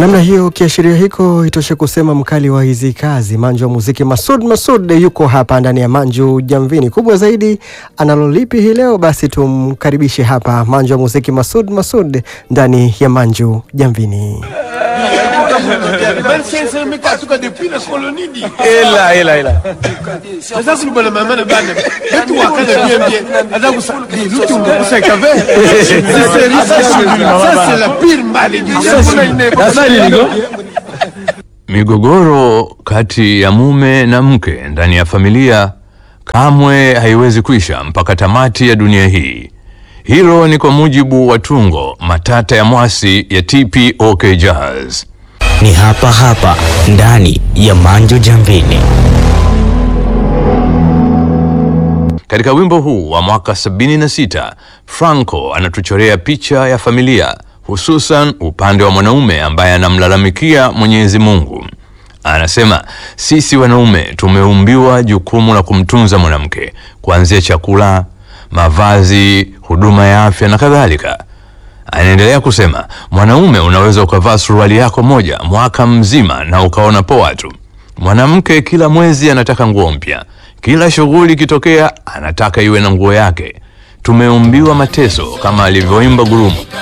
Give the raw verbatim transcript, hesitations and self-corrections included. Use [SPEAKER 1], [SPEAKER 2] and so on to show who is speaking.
[SPEAKER 1] namna hiyo, kiashiria hiko itoshe kusema mkali wa hizi kazi Manju wa muziki Masoud Masoud yuko hapa ndani ya Manju Jamvini. Kubwa zaidi analolipi hii leo, basi tumkaribishe hapa Manju wa muziki Masoud Masoud ndani ya Manju Jamvini.
[SPEAKER 2] Ela ela ela. Sasa kulibana mama na bana. Wetu wakaza bien bien. Sasa kusa lutu ngusa kave. Sasa la pire malédiction.
[SPEAKER 3] Migogoro kati ya mume na mke ndani ya familia kamwe haiwezi kuisha mpaka tamati ya dunia hii. Hilo ni kwa mujibu wa tungo Matata ya Mwasi ya T P O K Jazz.
[SPEAKER 4] Ni hapa hapa ndani ya Manju Jamvini.
[SPEAKER 3] Katika wimbo huu wa mwaka sabini na sita, Franco anatuchorea picha ya familia, hususan upande wa mwanaume ambaye anamlalamikia Mwenyezi Mungu. Anasema, sisi wanaume tumeumbiwa jukumu la kumtunza mwanamke, kuanzia chakula, mavazi, huduma ya afya na kadhalika. Anaendelea kusema, mwanaume unaweza ukavaa suruali yako moja mwaka mzima na ukaona poa tu. Mwanamke kila mwezi anataka nguo mpya. Kila shughuli kitokea anataka iwe na nguo yake. Tumeumbiwa mateso kama alivyoimba Gurumo.